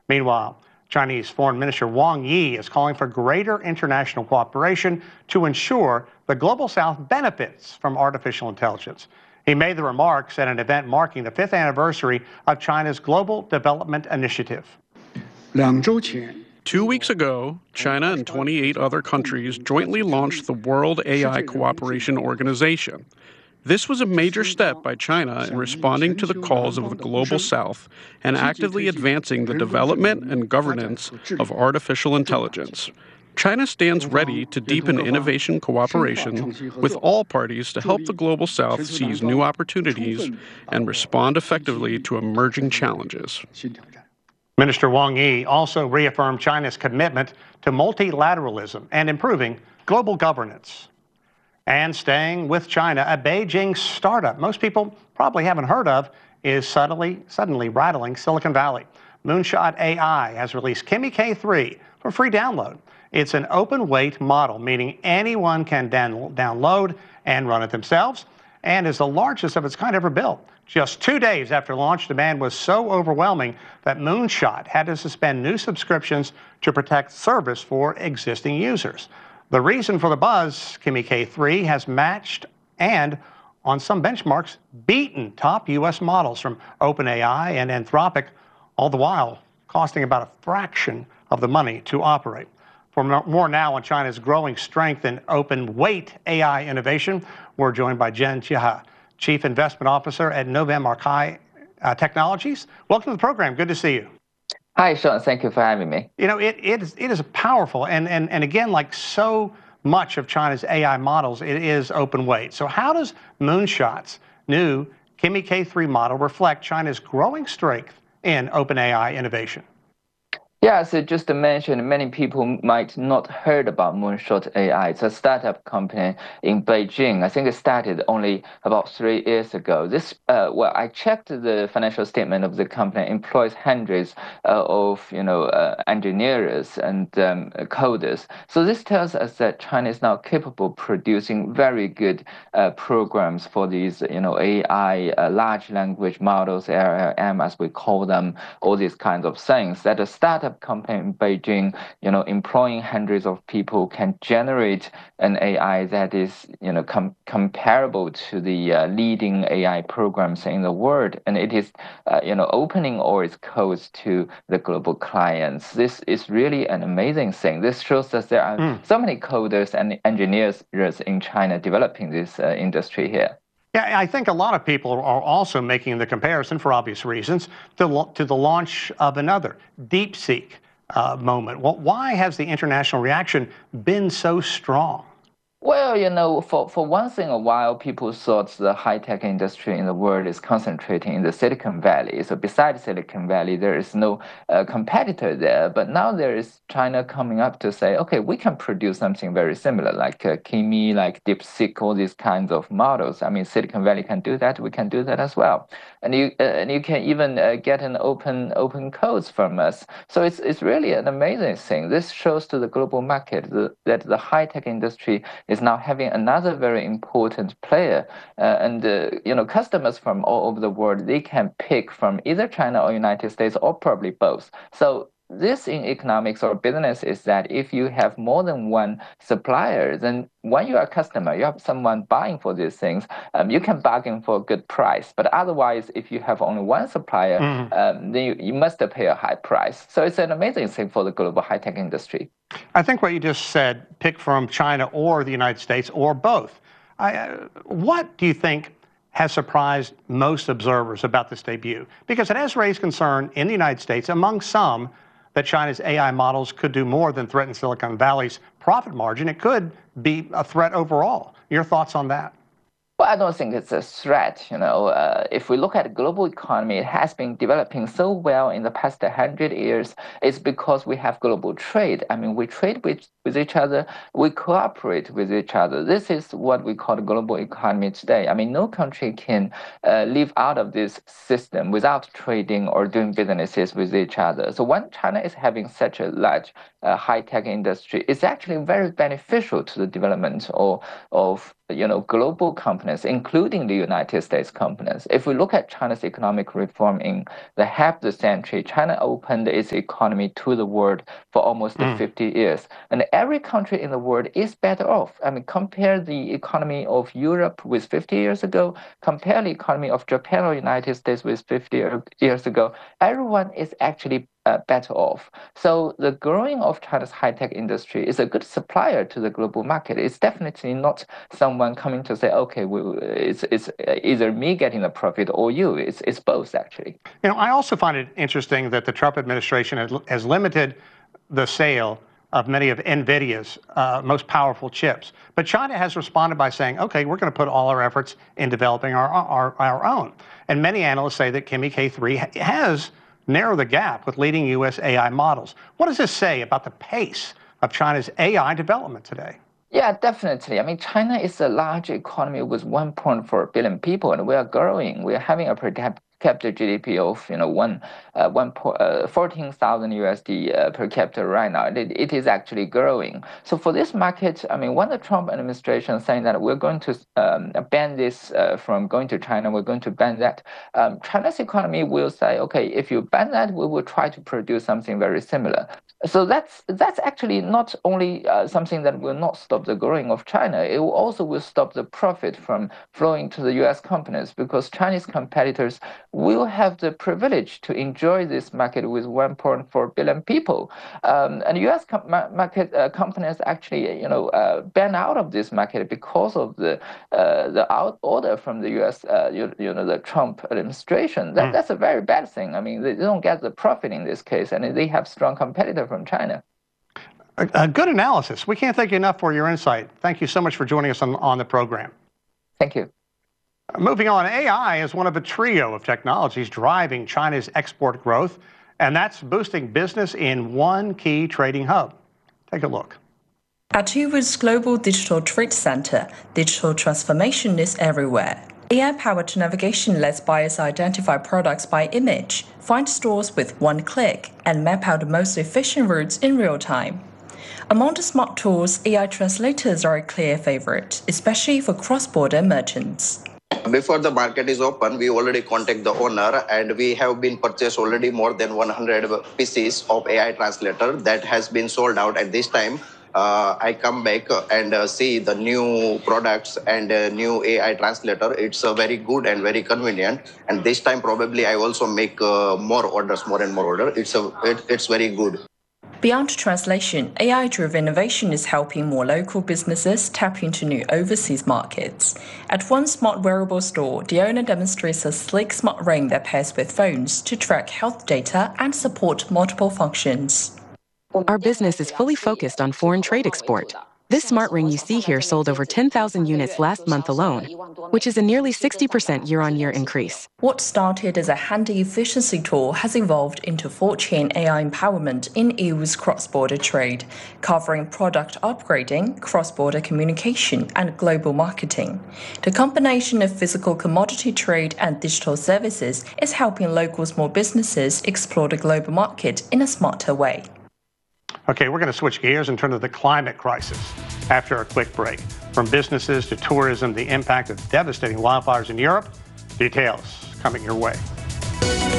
Meanwhile, Chinese Foreign Minister Wang Yi is calling for greater international cooperation to ensure the Global South benefits from artificial intelligence. He made the remarks at an event marking the 5th anniversary of China's Global Development Initiative. 2周前 2 weeks ago, China and 28 other countries jointly launched the World AI Cooperation Organization. This was a major step by China in responding to the calls of the Global South and actively advancing the development and governance of artificial intelligence. China stands ready to deepen innovation cooperation with all parties to help the Global South seize new opportunities and respond effectively to emerging challenges. Minister Wang Yi also reaffirmed China's commitment to multilateralism and improving global governance. And staying with China, a Beijing startup most people probably haven't heard of is suddenly rattling Silicon Valley. Moonshot AI has released Kimi K3 for free download. It's an open weight model, meaning anyone can download and run it themselves, and is the largest of its kind ever built. Just 2 days after launch, demand was so overwhelming that Moonshot had to suspend new subscriptions to protect service for existing users. The reason for the buzz, Kimi K3 has matched and, on some benchmarks, beaten top U.S. models from OpenAI and Anthropic, all the while costing about a fraction of the money to operate. For more now on China's growing strength in open weight AI innovation, we're joined by Jen Jia, Chief Investment Officer at Novem Archai Technologies. Welcome to the program. Good to see you. Hi, Sean. Thank you for having me. You know, it is powerful, and again, like so much of China's AI models, it is open weight. So how does Moonshot's new Kimi K3 model reflect China's growing strength in open AI innovation? Yeah, so just to mention, many people might not heard about Moonshot AI. It's a startup company in Beijing. I think it started only about 3 years ago. Well, I checked the financial statement of the company. Employs hundreds of engineers and coders. So this tells us that China is now capable of producing very good programs for these AI large language models, LLM as we call them, all these kinds of things. That a startup company in Beijing, employing hundreds of people, can generate an AI that is, comparable to the leading AI programs in the world, and it is, opening all its codes to the global clients. This is really an amazing thing. This shows that there are so many coders and engineers in China developing this industry here. Yeah, I think a lot of people are also making the comparison, for obvious reasons, to the launch of another, DeepSeek moment. Well, why has the international reaction been so strong? Well, for one thing, a while people thought the high-tech industry in the world is concentrating in the Silicon Valley. So besides Silicon Valley, there is no competitor there. But now there is China coming up to say, okay, we can produce something very similar, like Kimi, like DeepSeek, all these kinds of models. I mean, Silicon Valley can do that. We can do that as well. And you can even get an open codes from us. So it's really an amazing thing. This shows to the global market that the high-tech industry is now having another very important player, and customers from all over the world, they can pick from either China or United States or probably both. So this in economics or business is that if you have more than one supplier, then when you are a customer, you have someone buying for these things, you can bargain for a good price. But otherwise, if you have only one supplier, then you must pay a high price. So it's an amazing thing for the global high-tech industry. I think what you just said, pick from China or the United States or both. What do you think has surprised most observers about this debut? Because it has raised concern in the United States among some that China's AI models could do more than threaten Silicon Valley's profit margin. It could be a threat overall. Your thoughts on that? Well, I don't think it's a threat. If we look at the global economy, it has been developing so well in the past 100 years. It's because we have global trade. I mean, we trade with each other, we cooperate with each other. This is what we call the global economy today. I mean, no country can live out of this system without trading or doing businesses with each other. So when China is having such a large high-tech industry, it's actually very beneficial to the development of global companies, including the United States companies. If we look at China's economic reform in the half the century, China opened its economy to the world for almost 50 years. And every country in the world is better off. I mean, compare the economy of Europe with 50 years ago, compare the economy of Japan or United States with 50 years ago. Everyone is actually better off. So the growing of China's high-tech industry is a good supplier to the global market. It's definitely not someone coming to say, okay, it's either me getting the profit or you. It's both, actually. I also find it interesting that the Trump administration has limited the sale of many of NVIDIA's most powerful chips. But China has responded by saying, okay, we're going to put all our efforts in developing our own. And many analysts say that Kimi K3 has narrowed the gap with leading U.S. AI models. What does this say about the pace of China's AI development today? Yeah, definitely. I mean, China is a large economy with 1.4 billion people, and we are growing. We are having a per capita GDP of 14,000 USD per capita right now. It is actually growing. So for this market, I mean, when the Trump administration saying that we're going to ban this from going to China, we're going to ban that, China's economy will say, okay, if you ban that, we will try to produce something very similar. So that's actually not only something that will not stop the growing of China, it will also stop the profit from flowing to the U.S. companies, because Chinese competitors will have the privilege to enjoy this market with 1.4 billion people. And U.S. companies actually, ban out of this market because of the out order from the U.S. The Trump administration. That's a very bad thing. I mean, they don't get the profit in this case, and they have strong competitor from China. A good analysis. We can't thank you enough for your insight. Thank you so much for joining us on the program. Thank you. Moving on, AI is one of a trio of technologies driving China's export growth, and that's boosting business in one key trading hub. Take a look. At Yiwu's Global Digital Trade Center, digital transformation is everywhere. AI-powered navigation lets buyers identify products by image, find stores with one click, and map out the most efficient routes in real time. Among the smart tools, AI translators are a clear favorite, especially for cross-border merchants. Before the market is open, we already contact the owner, and we have been purchased already more than 100 pieces of AI translator that has been sold out. At this time, I come back and see the new products and new AI translator. It's very good and very convenient. And this time, probably I also make more and more orders. It's very good. Beyond translation, AI-driven innovation is helping more local businesses tap into new overseas markets. At one smart wearable store, the owner demonstrates a sleek smart ring that pairs with phones to track health data and support multiple functions. Our business is fully focused on foreign trade export. This smart ring you see here sold over 10,000 units last month alone, which is a nearly 60% year-on-year increase. What started as a handy efficiency tool has evolved into full-chain AI empowerment in Yiwu's cross-border trade, covering product upgrading, cross-border communication, and global marketing. The combination of physical commodity trade and digital services is helping local small businesses explore the global market in a smarter way. Okay, we're going to switch gears and turn to the climate crisis after a quick break. From businesses to tourism, the impact of devastating wildfires in Europe. Details coming your way.